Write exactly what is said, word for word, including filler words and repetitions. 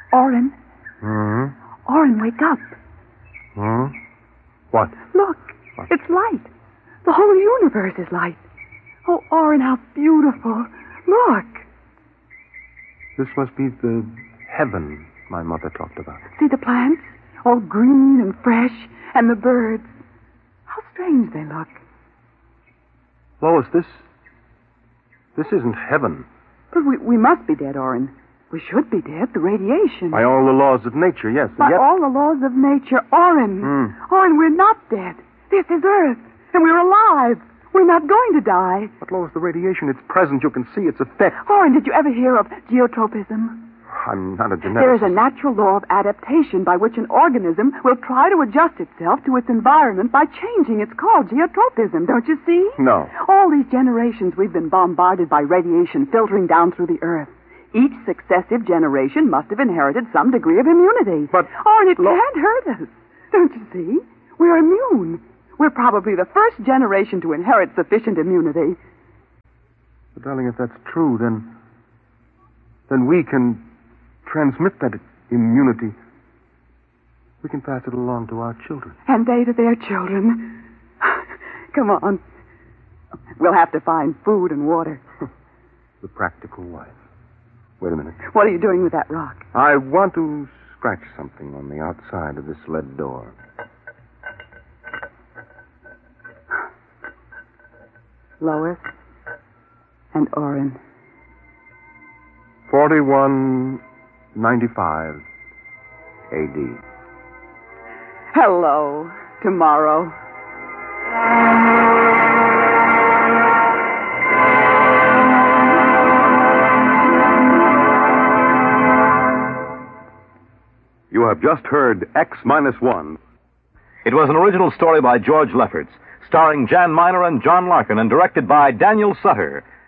Oren. Mm-hmm. Oren, wake up. Hmm? What? Look, What? it's light. The whole universe is light. Oh, Oren, how beautiful. Look. This must be the heaven my mother talked about. See the plants? All green and fresh. And the birds. How strange they look. Lois, this... This isn't heaven. But we, we must be dead, Oren. We should be dead. The radiation. By all the laws of nature, yes. By and yet... all the laws of nature. Oren. Hmm. Oren, we're not dead. This is Earth. And we're alive. We're not going to die. But, Lois, the radiation, it's present. You can see its effect. Oren, did you ever hear of geotropism? I'm not a geneticist. There is a natural law of adaptation by which an organism will try to adjust itself to its environment by changing. It's called geotropism, don't you see? No. All these generations we've been bombarded by radiation filtering down through the Earth. Each successive generation must have inherited some degree of immunity. But... Oren, it Lo- can't hurt us. Don't you see? We're immune. We're probably the first generation to inherit sufficient immunity. But, darling, if that's true, then... Then we can transmit that immunity. We can pass it along to our children. And they to their children. Come on. We'll have to find food and water. The practical wife. Wait a minute. What are you doing with that rock? I want to scratch something on the outside of this lead door. Lois and Oren. forty-one ninety-five A D. Hello, tomorrow. You have just heard X minus one. It was an original story by George Lefferts, starring Jan Miner and John Larkin, and directed by Daniel Sutter.